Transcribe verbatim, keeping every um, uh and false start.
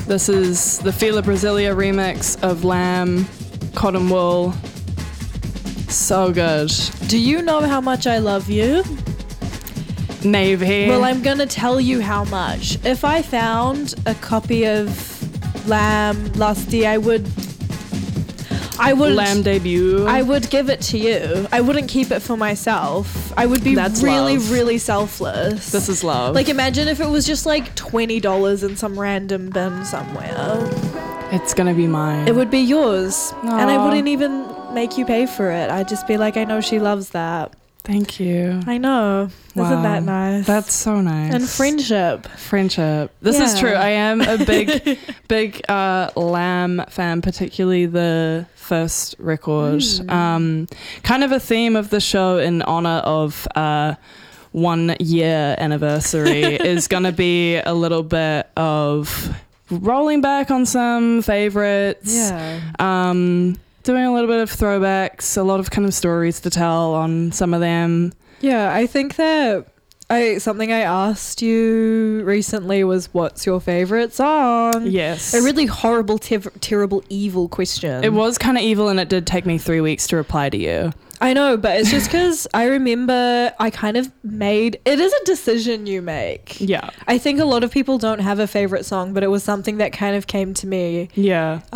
This is the Fila Brasilia remix of Lamb, Cotton Wool. So good. Do you know how much I love you? Maybe. Well, I'm going to tell you how much. If I found a copy of Lamb Lusty, I would... I would... Lamb debut. I would give it to you. I wouldn't keep it for myself. I would be That's really, love. really selfless. This is love. Like, imagine if it was just like twenty dollars in some random bin somewhere. It's gonna be mine. It would be yours. And I Aw. wouldn't even make you pay for it. I'd just be like, I know she loves that. Thank you. I know. Wow. Isn't that nice? That's so nice. And friendship. Friendship. This is Yeah. true. I am a big, big uh, Lamb fan, particularly the first record. Mm. Um, kind of a theme of the show in honor of uh, one year anniversary is going to be a little bit of rolling back on some favorites. Yeah. Um, doing a little bit of throwbacks, a lot of kind of stories to tell on some of them. Yeah, I think that I something I asked you recently was, what's your favorite song? Yes. A really horrible, ter- terrible, evil question. It was kind of evil, and it did take me three weeks to reply to you. I know, but it's just because I remember I kind of made... It is a decision you make. Yeah. I think a lot of people don't have a favorite song, but it was something that kind of came to me. Yeah.